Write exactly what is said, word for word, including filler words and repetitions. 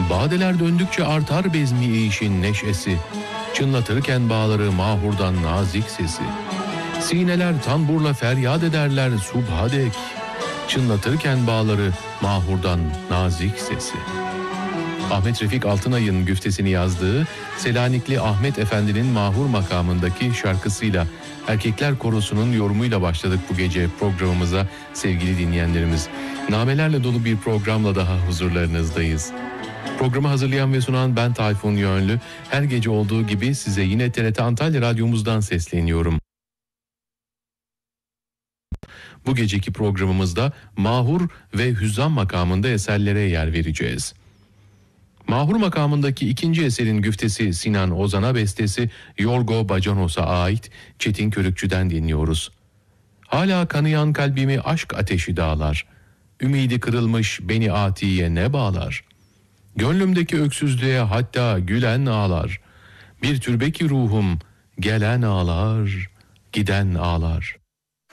Badeler döndükçe artar bezmi işin neşesi, çınlatırken bağları mahurdan nazik sesi. Sineler tamburla feryat ederler subha dek, çınlatırken bağları mahurdan nazik sesi. Ahmet Refik Altınay'ın güftesini yazdığı Selanikli Ahmet Efendi'nin mahur makamındaki şarkısıyla Erkekler Korosu'nun yorumuyla başladık bu gece programımıza sevgili dinleyenlerimiz. Namelerle dolu bir programla daha huzurlarınızdayız. Programı hazırlayan ve sunan ben Tayfun Yönlü. Her gece olduğu gibi size yine T R T Antalya Radyomuzdan sesleniyorum. Bu geceki programımızda mahur ve hüzzam makamında eserlere yer vereceğiz. Mahur makamındaki ikinci eserin güftesi Sinan Ozan'a, bestesi Yorgo Bacanos'a ait Çetin Körükçü'den dinliyoruz. Hala kanayan kalbimi aşk ateşi dağlar, ümidi kırılmış beni atiye ne bağlar? Gönlümdeki öksüzlüğe hatta gülen ağlar, bir türbeki ruhum gelen ağlar, giden ağlar.